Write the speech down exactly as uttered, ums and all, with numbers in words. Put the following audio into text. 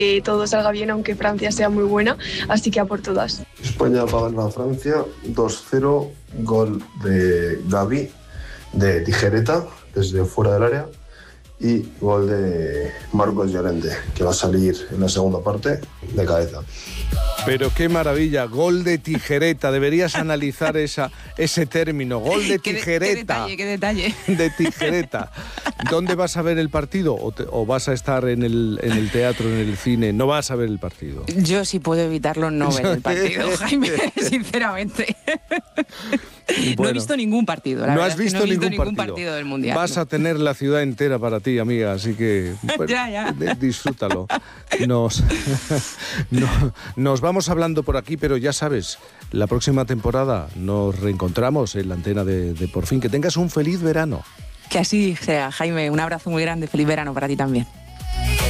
que todo salga bien, aunque Francia sea muy buena, así que a por todas. España va a ganar a Francia dos cero, gol de Gavi de tijereta desde fuera del área y gol de Marcos Llorente, que va a salir en la segunda parte de cabeza. Pero qué maravilla, gol de tijereta, deberías analizar esa, ese término, gol de tijereta. Qué, qué detalle, qué detalle. De tijereta. ¿Dónde vas a ver el partido? ¿O, te, o vas a estar en el, en el teatro, en el cine? ¿No vas a ver el partido? Yo, si puedo evitarlo, no ver el partido, Jaime, sinceramente. Bueno, no he visto ningún partido, la no verdad has visto, es que no he ningún, visto ningún partido. partido del Mundial. Vas no. a tener la ciudad entera para ti, amiga, así que bueno, ya, ya. disfrútalo. Nos, no, nos vamos hablando por aquí, pero ya sabes, la próxima temporada nos reencontramos en la antena de, de Por Fin. Que tengas un feliz verano. Que así sea, Jaime. Un abrazo muy grande, feliz verano para ti también.